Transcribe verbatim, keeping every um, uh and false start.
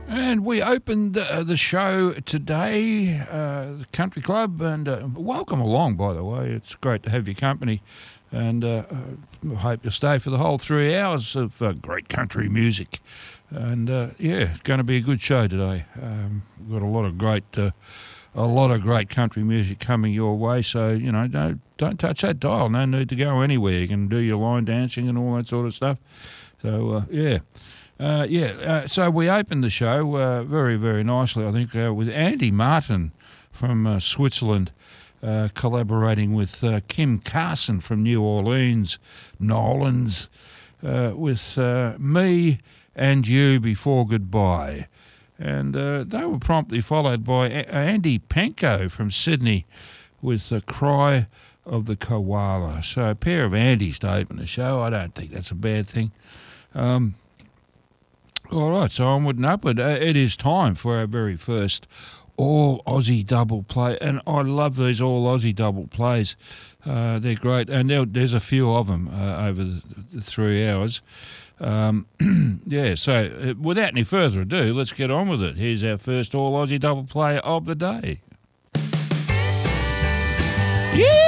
And we opened uh, the show today, uh, the Country Club, and uh, welcome along, by the way. It's great to have your company, and uh, I hope you'll stay for the whole three hours of uh, great country music. And uh, yeah, it's going to be a good show today. Um, we've got a lot of great, uh, a lot of great country music coming your way. So you know, don't don't touch that dial. No need to go anywhere. You can do your line dancing and all that sort of stuff. So uh, yeah. Uh, yeah, uh, so we opened the show uh, very, very nicely, I think, uh, with Andy Martin from uh, Switzerland, uh, collaborating with uh, Kim Carson from New Orleans, Nolans, uh, with uh, Me and You Before Goodbye. And uh, they were promptly followed by a- Andy Panko from Sydney with The Cry of the Koala. So a pair of Andys to open the show. I don't think that's a bad thing. Um All right, so onward and upward. Uh, it is time for our very first all Aussie double play, and I love these all Aussie double plays. Uh, they're great, and there, there's a few of them uh, over the, the three hours. Um, yeah, so uh, without any further ado, let's get on with it. Here's our first all Aussie double play of the day. Yeah!